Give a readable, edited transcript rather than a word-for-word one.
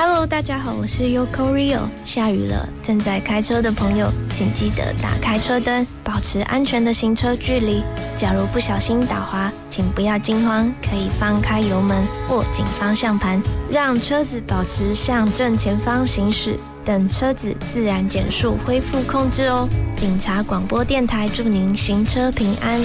Hello， 大家好，我是 Yoko Rio。下雨了，正在开车的朋友，请记得打开车灯，保持安全的行车距离。假如不小心打滑，请不要惊慌，可以放开油门，握紧方向盘，让车子保持向正前方行驶。等车子自然减速，恢复控制哦。警察广播电台祝您行车平安。